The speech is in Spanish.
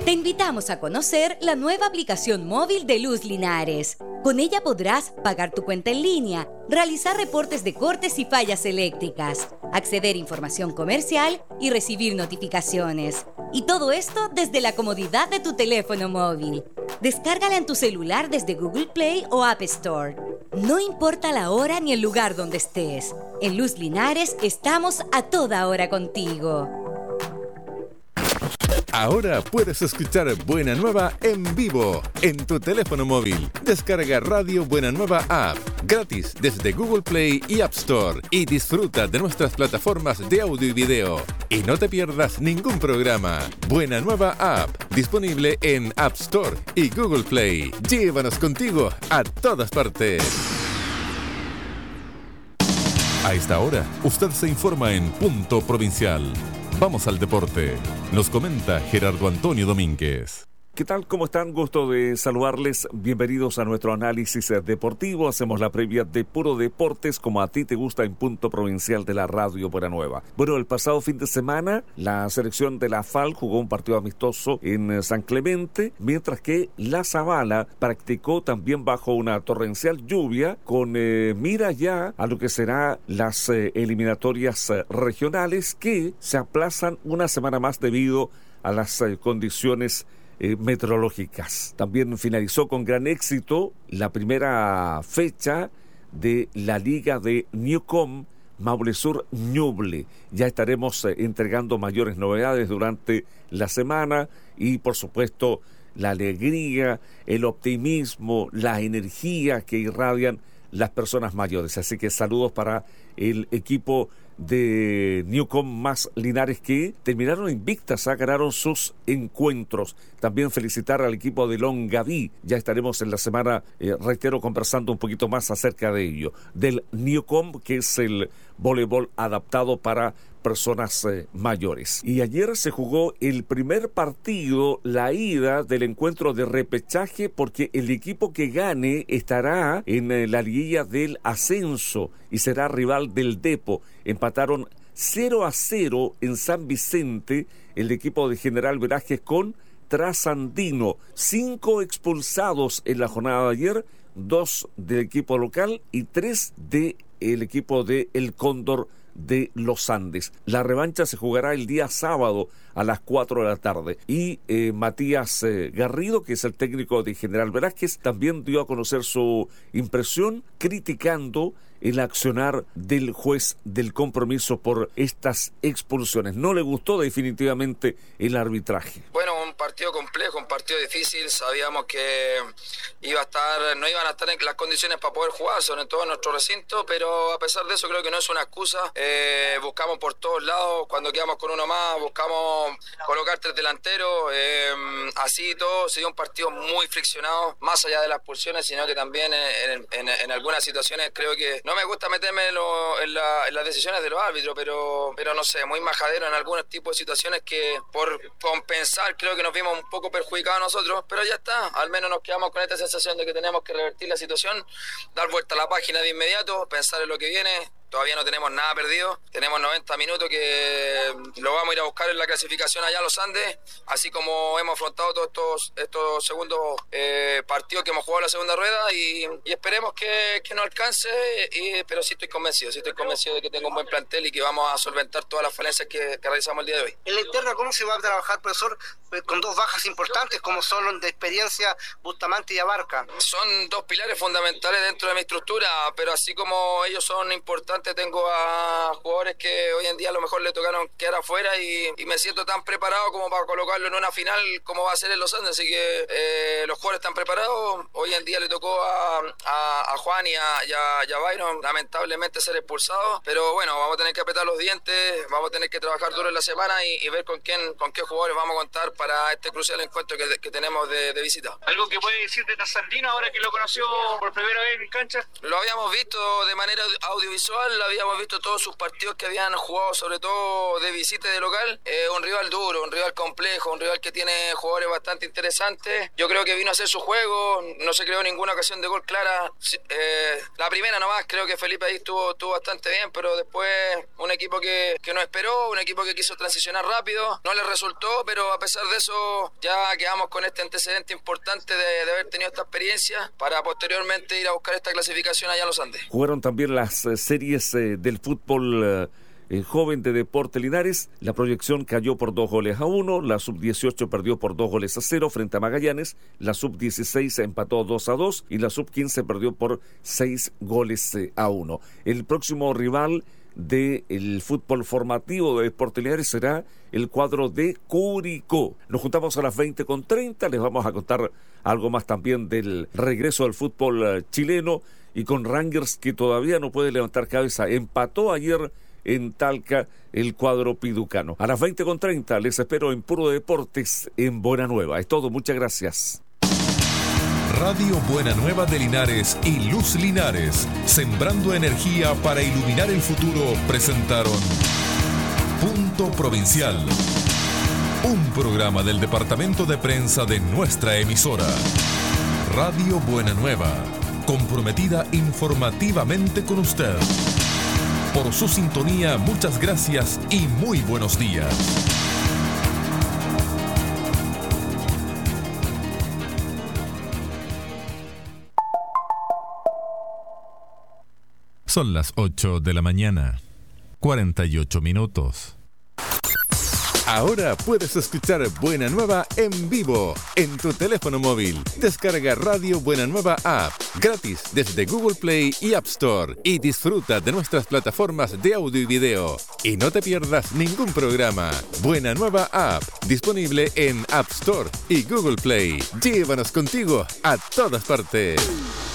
Te invitamos a conocer la nueva aplicación móvil de Luz Linares. Con ella podrás pagar tu cuenta en línea, realizar reportes de cortes y fallas eléctricas, acceder a información comercial y recibir notificaciones. Y todo esto desde la comodidad de tu teléfono móvil. Descárgala en tu celular desde Google Play o App Store. No importa la hora ni el lugar donde estés. En Luz Linares estamos a toda hora contigo. Ahora puedes escuchar Buena Nueva en vivo en tu teléfono móvil. Descarga Radio Buena Nueva App gratis desde Google Play y App Store y disfruta de nuestras plataformas de audio y video. Y no te pierdas ningún programa. Buena Nueva App, disponible en App Store y Google Play. Llévanos contigo a todas partes. A esta hora, usted se informa en Punto Provincial. Vamos al deporte. Nos comenta Gerardo Antonio Domínguez. ¿Qué tal? ¿Cómo están? Gusto de saludarles. Bienvenidos a nuestro análisis deportivo. Hacemos la previa de Puro Deportes, como a ti te gusta, en Punto Provincial de la Radio Buena Nueva. Bueno, el pasado fin de semana, la selección de la FAL jugó un partido amistoso en San Clemente, mientras que la Zabala practicó también bajo una torrencial lluvia, con mira ya a lo que será las eliminatorias regionales, que se aplazan una semana más debido a las condiciones meteorológicas. También finalizó con gran éxito la primera fecha de la Liga de Newcom Maule Sur Ñuble. Ya estaremos entregando mayores novedades durante la semana y, por supuesto, la alegría, el optimismo, la energía que irradian las personas mayores. Así que saludos para el equipo de Newcom más Linares, que terminaron invictas, ganaron sus encuentros. También felicitar al equipo de Longaví. Ya estaremos en la semana, reitero, conversando un poquito más acerca de ello. Del Newcom, que es el voleibol adaptado para personas mayores. Y ayer se jugó el primer partido, la ida del encuentro de repechaje, porque el equipo que gane estará en la liguilla del ascenso y será rival del Depo. Empataron 0-0 en San Vicente el equipo de General Velázquez con Trasandino. 5 expulsados en la jornada de ayer, 2 del equipo local y 3 del equipo de El Cóndor de los Andes. La revancha se jugará el día sábado a las 4 de la tarde. Y Matías Garrido, que es el técnico de General Velázquez, también dio a conocer su impresión criticando el accionar del juez del compromiso por estas expulsiones. No le gustó definitivamente el arbitraje. Bueno, un partido complejo, un partido difícil. Sabíamos que no iban a estar en las condiciones para poder jugar, sobre todo en nuestro recinto, pero a pesar de eso creo que no es una excusa. Buscamos por todos lados, cuando quedamos con uno más, buscamos colocar 3 delanteros. Así todo se dio un partido muy friccionado, más allá de las expulsiones, sino que también en algunas situaciones creo que no me gusta meterme en las decisiones de los árbitros, pero no sé, muy majadero en algunos tipos de situaciones que por compensar creo que nos vimos un poco perjudicados nosotros, pero ya está, al menos nos quedamos con esta sensación de que tenemos que revertir la situación, dar vuelta a la página de inmediato, pensar en lo que viene. Todavía no tenemos nada perdido, tenemos 90 minutos que lo vamos a ir a buscar en la clasificación allá a los Andes, así como hemos afrontado todos estos segundos partidos que hemos jugado en la segunda rueda y esperemos que nos alcance, pero sí estoy convencido de que tengo un buen plantel y que vamos a solventar todas las falencias que realizamos el día de hoy. En la interna, ¿cómo se va a trabajar, profesor, con 2 bajas importantes como son de experiencia Bustamante y Abarca? Son 2 pilares fundamentales dentro de mi estructura, pero así como ellos son importantes, tengo a jugadores que hoy en día a lo mejor le tocaron quedar afuera y me siento tan preparado como para colocarlo en una final como va a ser en los Andes, así que los jugadores están preparados. Hoy en día le tocó a Juan y a Byron lamentablemente ser expulsados, pero bueno, vamos a tener que apretar los dientes, vamos a tener que trabajar duro en la semana y ver con qué jugadores vamos a contar para este crucial encuentro que tenemos de visita. ¿Algo que puede decir de Trasandino ahora que lo conoció por primera vez en cancha? Lo habíamos visto de manera audiovisual, habíamos visto todos sus partidos que habían jugado, sobre todo de visita y de local. Un rival duro, un rival complejo, un rival que tiene jugadores bastante interesantes. Yo creo que vino a hacer su juego, no se creó ninguna ocasión de gol clara. La primera nomás, creo que Felipe ahí estuvo bastante bien, pero después un equipo que no esperó, un equipo que quiso transicionar rápido, no le resultó, pero a pesar de eso ya quedamos con este antecedente importante de haber tenido esta experiencia para posteriormente ir a buscar esta clasificación allá a los Andes. Jugaron también las series del fútbol joven de Deportes Linares. La proyección cayó por 2-1, la sub-18 perdió por 2-0 frente a Magallanes, la sub-16 empató 2-2 y la sub-15 perdió por 6-1. El próximo rival del fútbol formativo de Deportes Linares será el cuadro de Curicó. Nos juntamos a las 20:30, les vamos a contar algo más también del regreso del fútbol chileno y con Rangers que todavía no puede levantar cabeza. Empató ayer en Talca el cuadro piducano. A las 20:30 les espero en Puro Deportes en Buena Nueva. Es todo, muchas gracias. Radio Buena Nueva de Linares y Luz Linares, sembrando energía para iluminar el futuro, presentaron Punto Provincial, un programa del departamento de prensa de nuestra emisora. Radio Buena Nueva, comprometida informativamente con usted. Por su sintonía, muchas gracias y muy buenos días. Son las 8 de la mañana, 48 minutos. Ahora puedes escuchar Buena Nueva en vivo en tu teléfono móvil. Descarga Radio Buena Nueva App gratis desde Google Play y App Store y disfruta de nuestras plataformas de audio y video. Y no te pierdas ningún programa. Buena Nueva App, disponible en App Store y Google Play. Llévanos contigo a todas partes.